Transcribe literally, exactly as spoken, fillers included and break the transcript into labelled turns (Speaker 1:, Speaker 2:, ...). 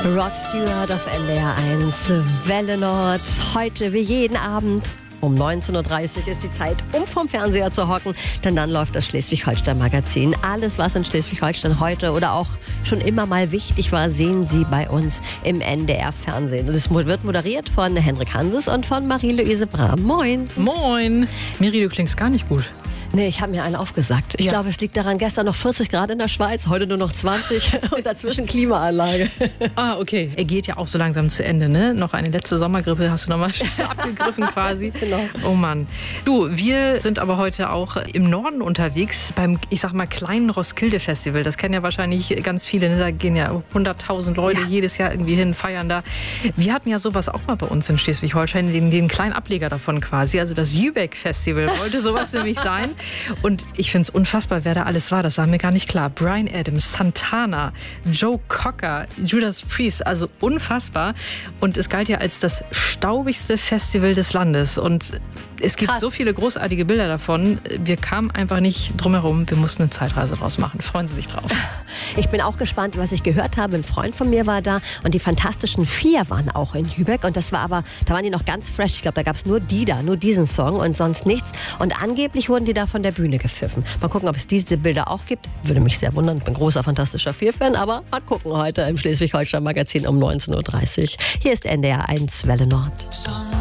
Speaker 1: Rod Stewart auf N D R eins, Welle Nord. Heute wie jeden Abend um neunzehn Uhr dreißig ist die Zeit, um vom Fernseher zu hocken, denn dann läuft das Schleswig-Holstein-Magazin. Alles, was in Schleswig-Holstein heute oder auch schon immer mal wichtig war, sehen Sie bei uns im N D R-Fernsehen. Und es wird moderiert von Henrik Hanses und von Marie-Louise Brahm. Moin.
Speaker 2: Moin. Miri, du klingst gar nicht gut.
Speaker 1: Nee, ich habe mir einen aufgesagt. Ich
Speaker 2: Ja.
Speaker 1: glaube, es liegt daran, gestern noch vierzig Grad in der Schweiz, heute nur noch zwanzig und dazwischen Klimaanlage.
Speaker 2: Ah, okay. Er geht ja auch so langsam zu Ende, ne? Noch eine letzte Sommergrippe hast du nochmal abgegriffen quasi.
Speaker 1: Genau.
Speaker 2: Oh Mann. Du, wir sind aber heute auch im Norden unterwegs beim, ich sag mal, kleinen Roskilde-Festival. Das kennen ja wahrscheinlich ganz viele, ne? Da gehen ja hunderttausend Leute
Speaker 1: Ja.
Speaker 2: jedes Jahr irgendwie hin, feiern da. Wir hatten ja sowas auch mal bei uns in Schleswig-Holstein, den, den kleinen Ableger davon quasi. Also das Jübeck-Festival wollte sowas nämlich sein. Und ich finde es unfassbar, wer da alles war. Das war mir gar nicht klar. Bryan Adams, Santana, Joe Cocker, Judas Priest. Also unfassbar. Und es galt ja als das staubigste Festival des Landes. Und es gibt
Speaker 1: Krass.
Speaker 2: so viele großartige Bilder davon. Wir kamen einfach nicht drum herum. Wir mussten eine Zeitreise draus machen. Freuen Sie sich drauf.
Speaker 1: Ich bin auch gespannt, was ich gehört habe. Ein Freund von mir war da und die Fantastischen Vier waren auch in Lübeck. Und das war aber, da waren die noch ganz fresh. Ich glaube, da gab es nur die da, nur diesen Song und sonst nichts. Und angeblich wurden die da von der Bühne gepfiffen. Mal gucken, ob es diese Bilder auch gibt. Würde mich sehr wundern. Ich bin großer Fantastischer Vier-Fan, aber mal gucken heute im Schleswig-Holstein-Magazin um neunzehn Uhr dreißig. Hier ist N D R eins Welle Nord.